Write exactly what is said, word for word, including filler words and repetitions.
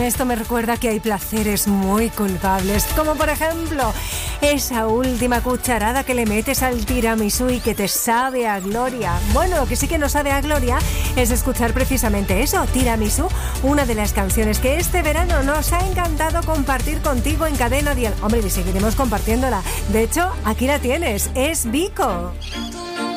esto me recuerda que hay placeres muy culpables, como por ejemplo esa última cucharada que le metes al tiramisú y que te sabe a gloria. Bueno, lo que sí que no sabe a gloria es escuchar precisamente eso, Tiramisú, una de las canciones que este verano nos ha encantado compartir contigo en Cadena Dial. Hombre, y seguiremos compartiéndola. De hecho, aquí la tienes, es Vico. Tú